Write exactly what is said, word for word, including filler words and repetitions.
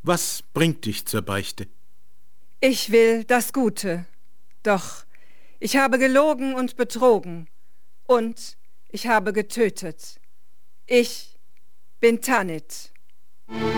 Was bringt dich zur Beichte? Ich will das Gute, doch ich habe gelogen und betrogen und ich habe getötet. Ich bin Tanit.